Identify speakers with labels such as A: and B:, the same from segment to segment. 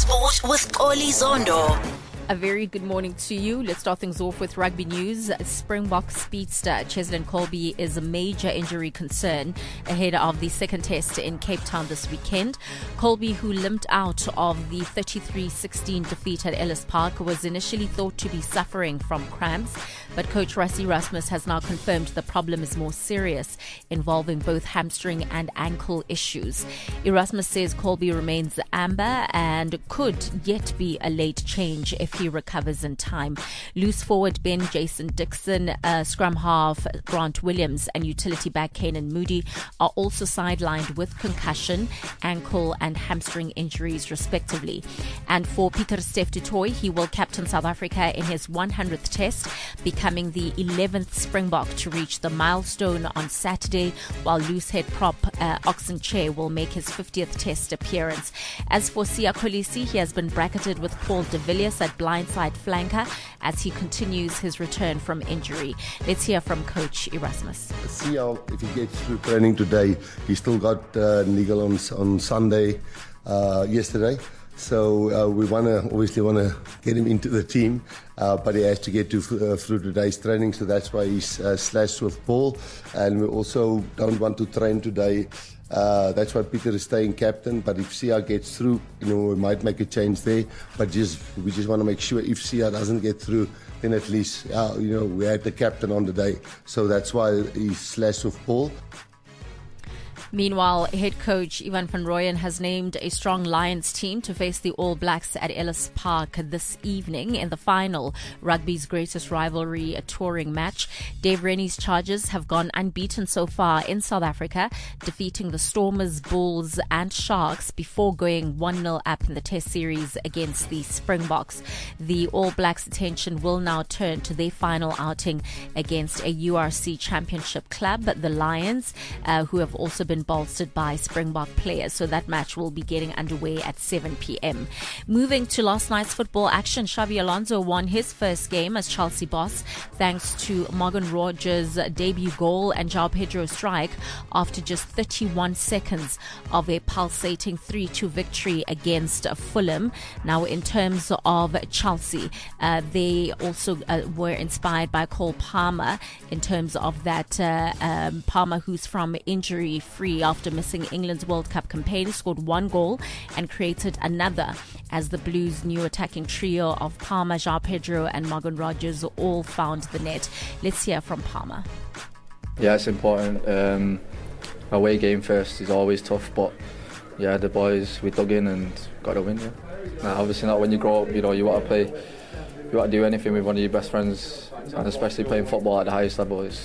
A: Sport with Oli Zondo.
B: A very good morning to you. Let's start things off with rugby news. Springbok speedster Cheslin Kolbe is a major injury concern ahead of the second test in Cape Town this weekend. Kolbe, who limped out of the 33-16 defeat at Ellis Park, was initially thought to be suffering from cramps, but coach Rassie Erasmus has now confirmed the problem is more serious, involving both hamstring and ankle issues. Erasmus says Kolbe remains amber and could yet be a late change if he recovers in time. Loose forward Ben Jason Dixon, scrum half Grant Williams, and utility back Kanan Moody are also sidelined with concussion, ankle and hamstring injuries respectively. And for Pieter Steph du Toit, he will captain South Africa in his 100th test, becoming the 11th Springbok to reach the milestone on Saturday, while loosehead prop Oxen Chair will make his 50th test appearance. As for Siya Kolisi, he has been bracketed with Paul de Villiers at blindside flanker as he continues his return from injury. Let's hear from Coach Erasmus.
C: Siya, if he gets through training today, he still got niggle on Sunday, yesterday. So we obviously want to get him into the team, but he has to get through today's training, so that's why he's slashed with Paul. And we also don't want to train today. That's why Peter is staying captain. But if Siya gets through, we might make a change there. But we just want to make sure if Siya doesn't get through, then at least we had the captain on the day. So that's why he's slashed with Paul.
B: Meanwhile, head coach Ivan van Rooyen has named a strong Lions team to face the All Blacks at Ellis Park this evening in the final rugby's greatest rivalry, a touring match. Dave Rennie's Chargers have gone unbeaten so far in South Africa, defeating the Stormers, Bulls and Sharks before going 1-0 up in the test series against the Springboks. The All Blacks' attention will now turn to their final outing against a URC championship club, the Lions, who have also been bolstered by Springbok players. So that match will be getting underway at 7 p.m. Moving to last night's football action, Xabi Alonso won his first game as Chelsea boss thanks to Morgan Rogers' debut goal and João Pedro's strike after just 31 seconds of a pulsating 3-2 victory against Fulham. Now, in terms of Chelsea, they also were inspired by Cole Palmer in terms of that Palmer, who's from injury-free after missing England's World Cup campaign, scored one goal and created another as the Blues' new attacking trio of Palmer, João Pedro and Morgan Rogers all found the net. Let's hear from Palmer.
D: Yeah, it's important. Away game first is always tough, but yeah, the boys, we dug in and got a win. Yeah. Obviously not when you grow up, you want to play, you want to do anything with one of your best friends, and especially playing football at the highest level. It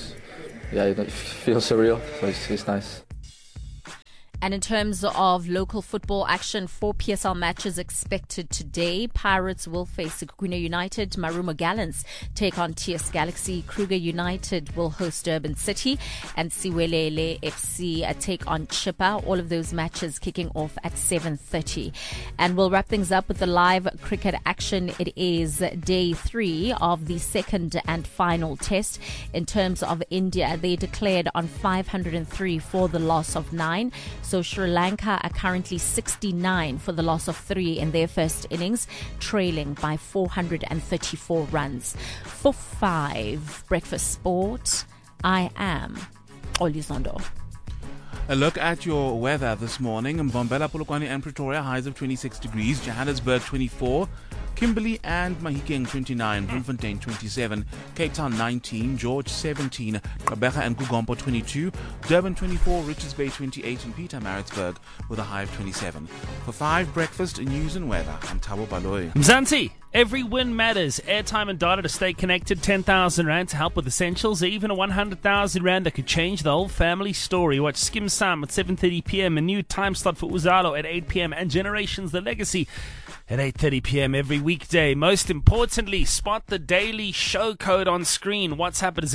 D: feels surreal, so it's nice.
B: And in terms of local football action, 4 PSL matches expected today. Pirates will face Ekwino United. Marumo Gallants take on TS Galaxy. Kruger United will host Durban City. And Siwelele FC take on Chippa. All of those matches kicking off at 7:30. And we'll wrap things up with the live cricket action. It is day 3 of the second and final test. In terms of India, they declared on 503 for the loss of 9. So Sri Lanka are currently 69 for the loss of 3 in their first innings, trailing by 434 runs. For 5 Breakfast Sport, I am Oli Zondo.
E: A look at your weather this morning. Mbombela, Polokwane and Pretoria, highs of 26 degrees. Johannesburg, 24. Kimberley and Mahikeng, 29. Bloemfontein, 27. Cape Town, 19. George, 17. Gqeberha and Kugompo, 22. Durban, 24. Richards Bay, 28. And Pietermaritzburg with a high of 27. For 5 Breakfast News and Weather, I'm Thabo Baloyi.
F: Mzansi, every win matters. Airtime and data to stay connected. 10,000 Rand to help with essentials. Even a 100,000 Rand that could change the whole family story. Watch Skim Sam at 7:30 p.m. A new time slot for Uzalo at 8 p.m. And Generations The Legacy at 8:30 p.m. every weekday. Most importantly, spot the daily show code on screen. WhatsApp at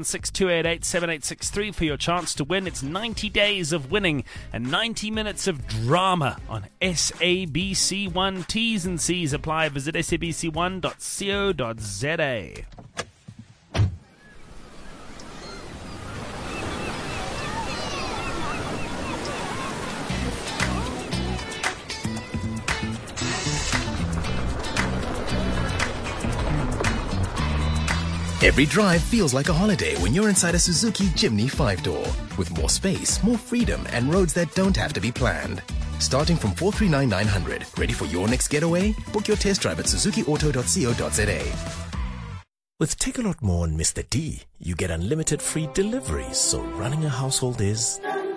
F: 0762887863 for your chance to win. It's 90 days of winning and 90 minutes of drama on SABC1. T's and C's apply. Visit sabc1.co.za.
G: Every drive feels like a holiday when you're inside a Suzuki Jimny 5-door. With more space, more freedom, and roads that don't have to be planned. Starting from 439,900. Ready for your next getaway? Book your test drive at suzukiauto.co.za. With Take A Lot More on Mr. D, you get unlimited free deliveries, so running a household is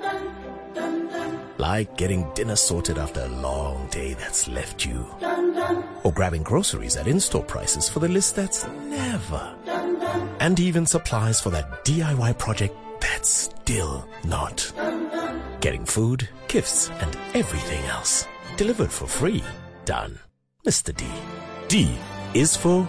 G: like getting dinner sorted after a long day that's left you. Or grabbing groceries at in-store prices for the list that's never. And even supplies for that DIY project that's still not. Getting food, gifts, and everything else delivered for free. Done. Mr. D. D is for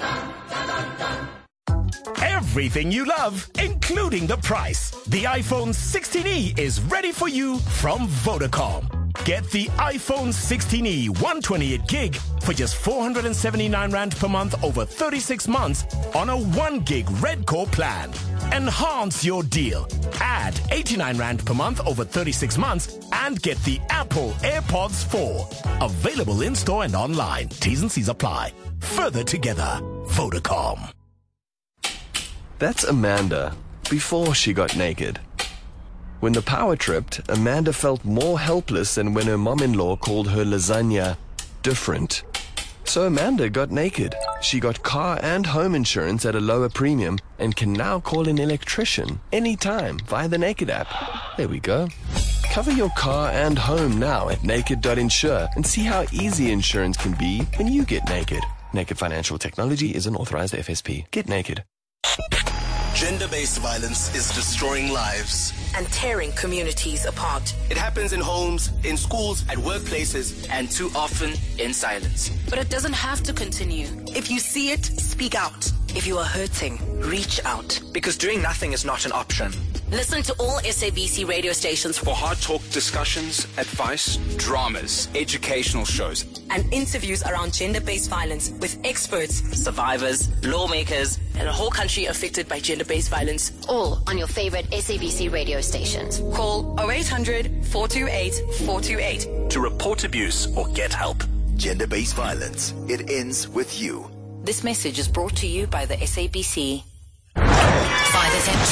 G: everything you love, including the price. The iPhone 16e is ready for you from Vodacom. Get the iPhone 16e 128 gig for just 479 Rand per month over 36 months on a 1 gig Red Core plan. Enhance your deal. Add 89 Rand per month over 36 months and get the Apple AirPods 4. Available in-store and online. T's and C's apply. Further together. Vodacom.
H: That's Amanda, before she got naked. When the power tripped, Amanda felt more helpless than when her mom-in-law called her lasagna different. So Amanda got naked. She got car and home insurance at a lower premium and can now call an electrician anytime via the Naked app. There we go. Cover your car and home now at naked.insure and see how easy insurance can be when you get naked. Naked Financial Technology is an authorized FSP. Get naked.
I: Gender-based violence is destroying lives
A: and tearing communities apart.
I: It happens in homes, in schools, at workplaces, and too often in silence.
A: But it doesn't have to continue. If you see it, speak out. If you are hurting, reach out.
I: Because doing nothing is not an option.
A: Listen to all SABC radio stations
J: for hard talk discussions, advice, dramas, educational shows,
A: and interviews around gender-based violence with experts, survivors, lawmakers, and a whole country affected by gender-based violence.
K: All on your favorite SABC radio stations.
A: Call 0800 428 428
I: to report abuse or get help. Gender-based violence. It ends with you.
A: This message is brought to you by the SABC. 5FM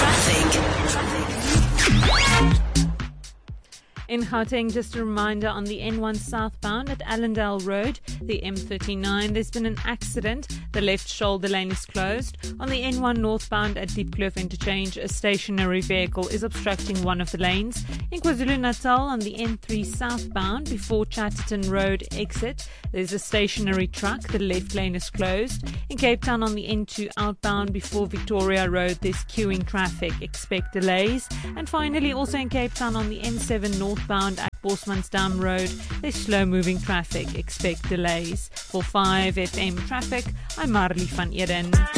A: Traffic.
L: In Gauteng, just a reminder on the N1 southbound at Allendale Road, the M39, there's been an accident. The left shoulder lane is closed. On the N1 northbound at Diepkloof Interchange, a stationary vehicle is obstructing one of the lanes. In KwaZulu-Natal, on the N3 southbound before Chatterton Road exit, there's a stationary truck. The left lane is closed. In Cape Town, on the N2 outbound before Victoria Road, there's queuing traffic. Expect delays. And finally, also in Cape Town, on the N7 northbound at Bosmansdam Road, there's slow-moving traffic. Expect delays. For 5FM Traffic, I'm Marley van Eden.